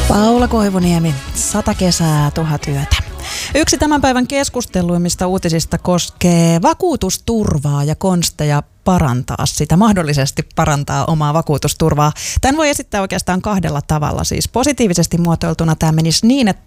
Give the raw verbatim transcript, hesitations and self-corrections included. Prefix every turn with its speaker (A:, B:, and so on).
A: Paula Koivuniemi, sata kesää, tuhat yötä. Yksi tämän päivän keskusteluimmista uutisista koskee vakuutusturvaa ja konsteja parantaa sitä, mahdollisesti parantaa omaa vakuutusturvaa. Tämän voi esittää oikeastaan kahdella tavalla. Siis positiivisesti muotoiltuna tämä menisi niin, että